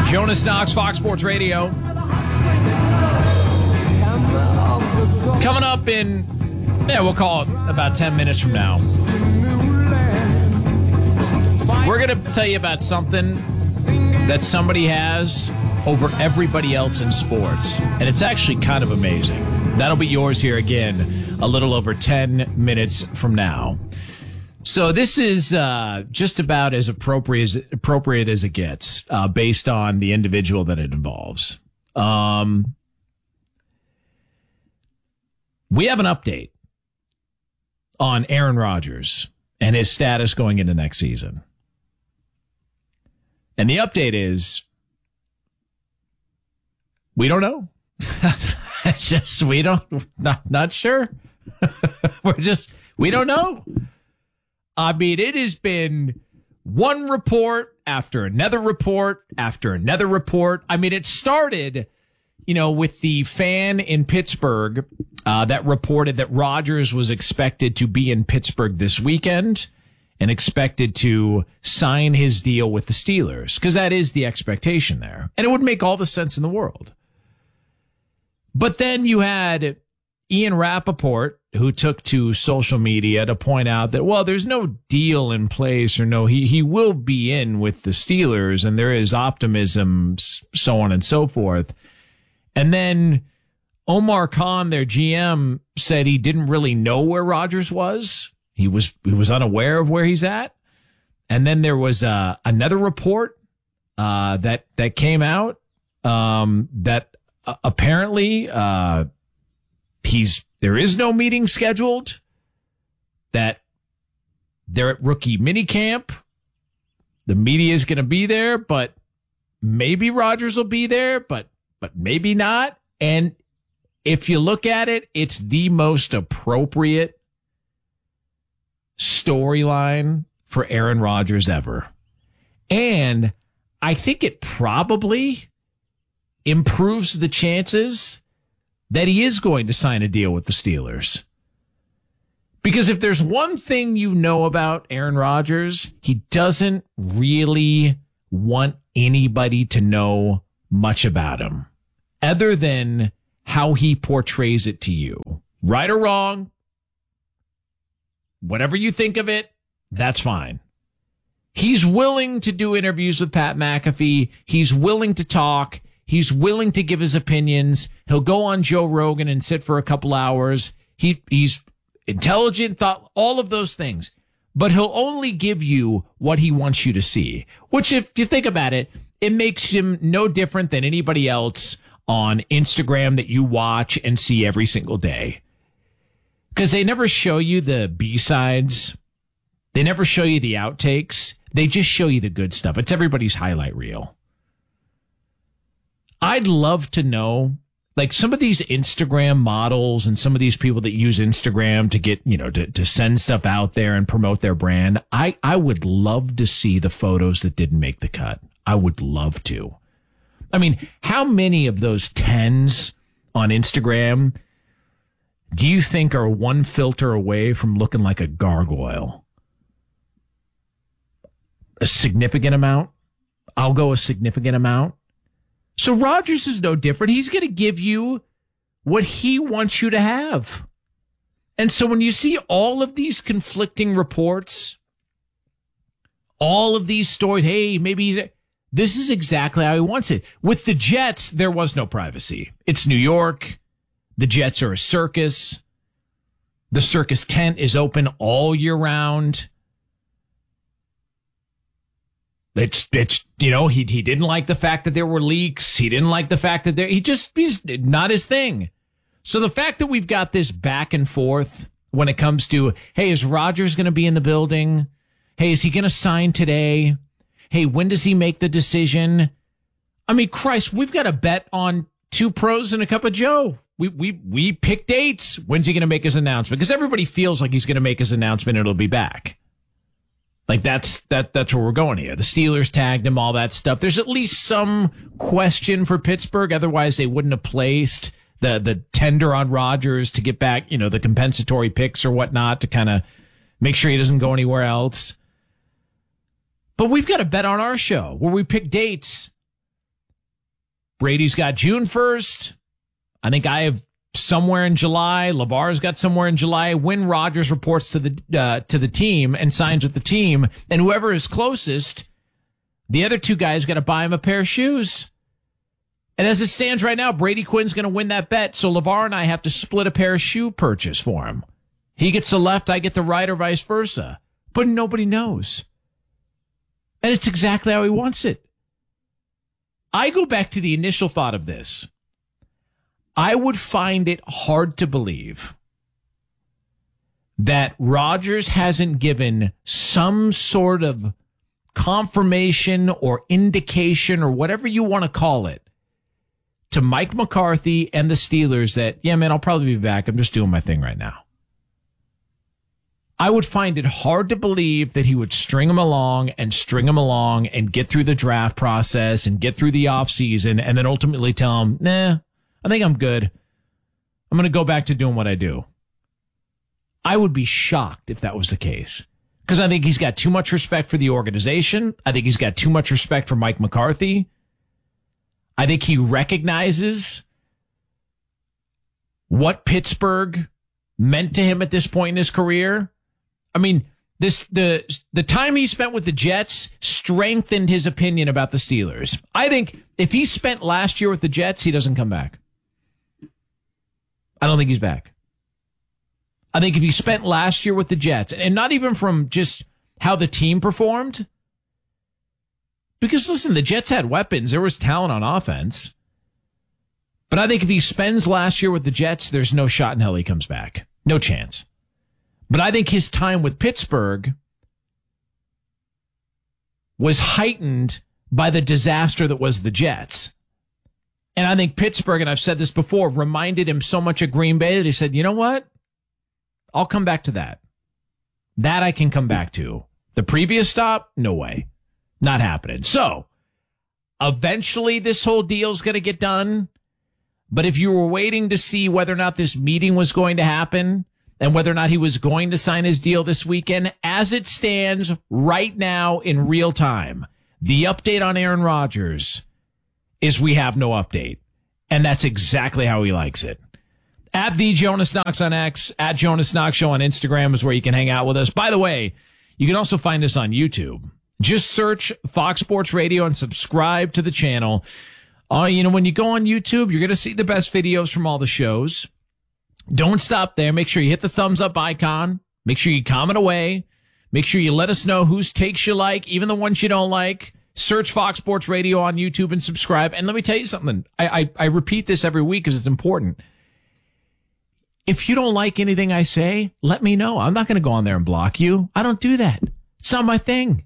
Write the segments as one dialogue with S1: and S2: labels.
S1: Jonas Knox, Fox Sports Radio. Coming up in, we'll call it about 10 minutes from now. We're going to tell you about something that somebody has over everybody else in sports. And it's actually kind of amazing. That'll be yours here again a little over 10 minutes from now. So this is just about as appropriate as it gets based on the individual that it involves. We have an update on Aaron Rodgers and his status going into next season. And the update is, we don't know. Not sure. We don't know. I mean, it has been one report after another report after another report. I mean, it started, with the fan in Pittsburgh that reported that Rodgers was expected to be in Pittsburgh this weekend and expected to sign his deal with the Steelers, because that is the expectation there. And it would make all the sense in the world. But then you had Ian Rappaport, who took to social media to point out that, well, there's no deal in place, or he will be in with the Steelers, and there is optimism, so on and so forth. And then Omar Khan, their GM, said he didn't really know where Rodgers was. He was unaware of where he's at. And then there was another report that came out that apparently there is no meeting scheduled, that they're at rookie minicamp. The media is going to be there, but maybe Rodgers will be there, but maybe not. And if you look at it, it's the most appropriate storyline for Aaron Rodgers ever. And I think it probably improves the chances that he is going to sign a deal with the Steelers. Because if there's one thing you know about Aaron Rodgers, he doesn't really want anybody to know much about him, other than how he portrays it to you. Right or wrong, whatever you think of it, that's fine. He's willing to do interviews with Pat McAfee. He's willing to talk. He's willing to give his opinions. He'll go on Joe Rogan and sit for a couple hours. He's intelligent, all of those things. But he'll only give you what he wants you to see, which, if you think about it, it makes him no different than anybody else on Instagram that you watch and see every single day. Because they never show you the B-sides. They never show you the outtakes. They just show you the good stuff. It's everybody's highlight reel. I'd love to know, like, some of these Instagram models and some of these people that use Instagram to get, to send stuff out there and promote their brand. I would love to see the photos that didn't make the cut. I would love to. I mean, how many of those 10s on Instagram do you think are one filter away from looking like a gargoyle? A significant amount. I'll go a significant amount. So Rodgers is no different. He's going to give you what he wants you to have. And so when you see all of these conflicting reports, all of these stories, hey, maybe this is exactly how he wants it. With the Jets, there was no privacy. It's New York. The Jets are a circus. The circus tent is open all year round. It's he didn't like the fact that there were leaks. He didn't like the fact that he's not his thing. So the fact that we've got this back and forth when it comes to, hey, is Rodgers going to be in the building? Hey, is he going to sign today? Hey, when does he make the decision? I mean, Christ, we've got a bet on 2 pros and a cup of Joe. We pick dates. When's he going to make his announcement? Because everybody feels like he's going to make his announcement and it'll be back. Like that's where we're going here. The Steelers tagged him, all that stuff. There's at least some question for Pittsburgh. Otherwise, they wouldn't have placed the tender on Rodgers to get back, the compensatory picks or whatnot to kind of make sure he doesn't go anywhere else. But we've got a bet on our show where we pick dates Brady's got June 1st. I think I have somewhere in July. LeVar's got somewhere in July. When Rodgers reports to the team and signs with the team, and whoever is closest, the other two guys got to buy him a pair of shoes. And as it stands right now, Brady Quinn's going to win that bet. So LeVar and I have to split a pair of shoe purchase for him. He gets the left, I get the right, or vice versa. But nobody knows. And it's exactly how he wants it. I go back to the initial thought of this. I would find it hard to believe that Rodgers hasn't given some sort of confirmation or indication or whatever you want to call it to Mike McCarthy and the Steelers that, yeah, man, I'll probably be back. I'm just doing my thing right now. I would find it hard to believe that he would string him along and get through the draft process and get through the offseason and then ultimately tell him, nah, I think I'm good. I'm going to go back to doing what I do. I would be shocked if that was the case because I think he's got too much respect for the organization. I think he's got too much respect for Mike McCarthy. I think he recognizes what Pittsburgh meant to him at this point in his career. I mean, the time he spent with the Jets strengthened his opinion about the Steelers. I think if he spent last year with the Jets, he doesn't come back. I don't think he's back. I think if he spent last year with the Jets, and not even from just how the team performed, because listen, the Jets had weapons. There was talent on offense. But I think if he spends last year with the Jets, there's no shot in hell he comes back. No chance. But I think his time with Pittsburgh was heightened by the disaster that was the Jets. And I think Pittsburgh, and I've said this before, reminded him so much of Green Bay that he said, you know what? I'll come back to that. That I can come back to. The previous stop? No way. Not happening. So, eventually this whole deal's going to get done. But if you were waiting to see whether or not this meeting was going to happen and whether or not he was going to sign his deal this weekend, as it stands right now in real time, the update on Aaron Rodgers is we have no update. And that's exactly how he likes it. At the Jonas Knox on X, at Jonas Knox Show on Instagram is where you can hang out with us. By the way, you can also find us on YouTube. Just search Fox Sports Radio and subscribe to the channel. When you go on YouTube, you're going to see the best videos from all the shows. Don't stop there. Make sure you hit the thumbs up icon. Make sure you comment away. Make sure you let us know whose takes you like, even the ones you don't like. Search Fox Sports Radio on YouTube and subscribe. And let me tell you something. I repeat this every week because it's important. If you don't like anything I say, let me know. I'm not going to go on there and block you. I don't do that. It's not my thing.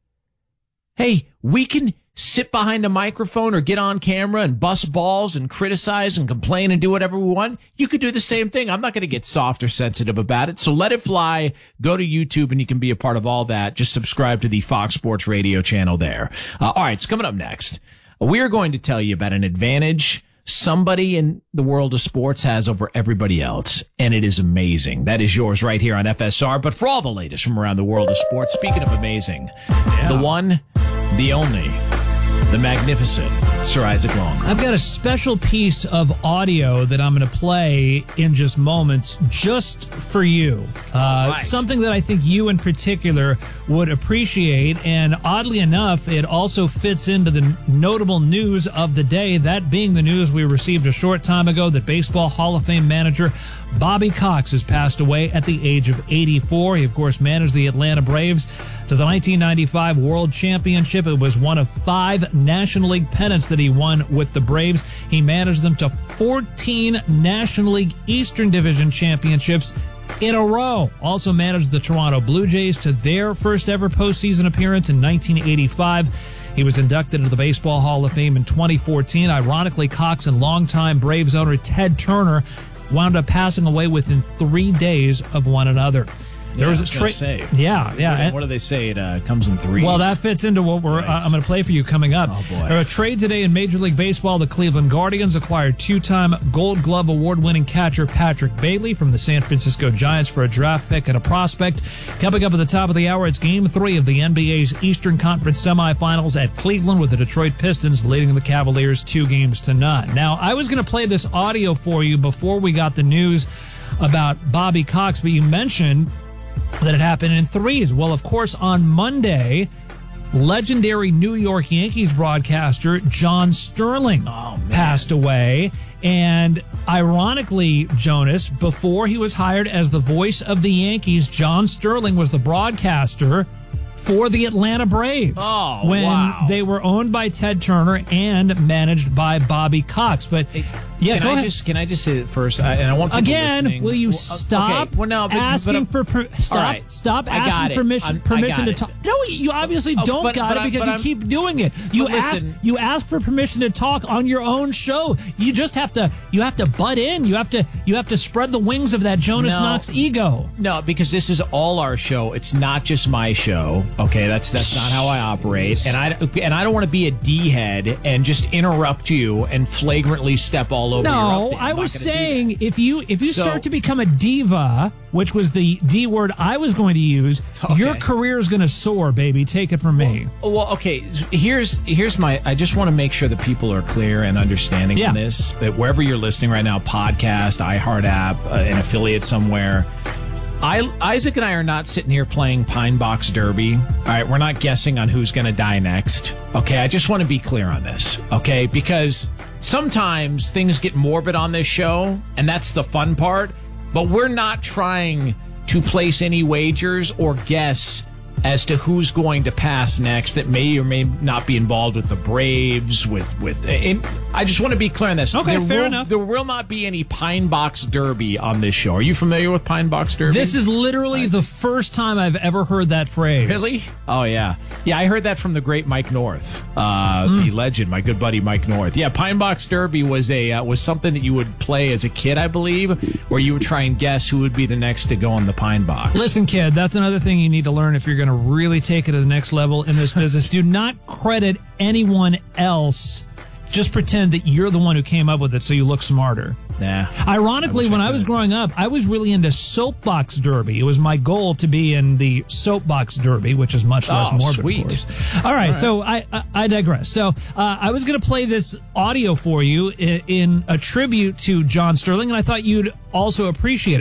S1: Hey, we can sit behind a microphone or get on camera and bust balls and criticize and complain and do whatever we want. You could do the same thing. I'm not going to get soft or sensitive about it. So let it fly. Go to YouTube and you can be a part of all that. Just subscribe to the Fox Sports Radio channel there. All right, so coming up next, we are going to tell you about an advantage somebody in the world of sports has over everybody else, and it is amazing. That is yours right here on FSR. But for all the latest from around the world of sports, speaking of amazing, the one, the only, the magnificent Sir Isaac Long.
S2: I've got a special piece of audio that I'm going to play in just moments just for you.
S1: Right.
S2: Something that I think you in particular would appreciate. And oddly enough, it also fits into the notable news of the day, that being the news we received a short time ago that Baseball Hall of Fame manager Bobby Cox has passed away at the age of 84. He, of course, managed the Atlanta Braves to the 1995 World Championship. It was one of 5 National League pennants that he won with the Braves. He managed them to 14 National League Eastern Division championships in a row. Also managed the Toronto Blue Jays to their first ever postseason appearance in 1985. He was inducted into the Baseball Hall of Fame in 2014. Ironically, Cox and longtime Braves owner Ted Turner wound up passing away within 3 days of one another. There was a
S1: trade.
S2: Yeah.
S1: What do they say? It comes in threes.
S2: Well, that fits into what I'm going to play for you coming up.
S1: Oh, boy.
S2: A trade today in Major League Baseball. The Cleveland Guardians acquired two-time Gold Glove award-winning catcher Patrick Bailey from the San Francisco Giants for a draft pick and a prospect. Coming up at the top of the hour, it's Game 3 of the NBA's Eastern Conference semifinals at Cleveland, with the Detroit Pistons leading the Cavaliers 2-0. Now, I was going to play this audio for you before we got the news about Bobby Cox, but you mentioned that it happened in threes. Well, of course, on Monday, legendary New York Yankees broadcaster John Sterling passed away. And ironically, Jonas, before he was hired as the voice of the Yankees, John Sterling was the broadcaster for the Atlanta Braves when they were owned by Ted Turner and managed by Bobby Cox. But yeah, go ahead.
S1: Can I just say it first? And I want people
S2: again.
S1: listening.
S2: Will you stop asking for stop asking permission to talk? No, you obviously don't got it because you keep doing it. You ask for permission to talk on your own show. You just have to butt in. You have to spread the wings of that Jonas Knox ego.
S1: No, because this is all our show. It's not just my show. Okay, that's not how I operate, and I don't want to be a D-head and just interrupt you and flagrantly step all over.
S2: No, I was saying if you start to become a diva, which was the D word I was going to use, your career is going to soar, baby. Take it from me.
S1: Well, okay. Here's my. I just want to make sure that people are clear and understanding on this. That wherever you're listening right now, podcast, iHeart app, an affiliate somewhere. Isaac and I are not sitting here playing Pine Box Derby. All right, we're not guessing on who's going to die next. Okay, I just want to be clear on this. Okay, because sometimes things get morbid on this show, and that's the fun part. But we're not trying to place any wagers or guess as to who's going to pass next that may or may not be involved with the Braves. I just want to be clear on this.
S2: Okay, fair enough.
S1: There will not be any Pine Box Derby on this show. Are you familiar with Pine Box Derby?
S2: This is literally the first time I've ever heard that phrase.
S1: Really? Oh, yeah. Yeah, I heard that from the great Mike North, the legend, my good buddy Mike North. Yeah, Pine Box Derby was something that you would play as a kid, I believe, where you would try and guess who would be the next to go on the Pine Box.
S2: Listen, kid, that's another thing you need to learn if you're going to really take it to the next level in this business. Do not credit anyone else. Just pretend that you're the one who came up with it so you look smarter.
S1: Yeah.
S2: Ironically, when I was growing up, I was really into soapbox derby. It was my goal to be in the soapbox derby, which is much less morbid,
S1: sweet.
S2: of course. All right, so I digress. So I was going to play this audio for you in a tribute to John Sterling, and I thought you'd also appreciate it.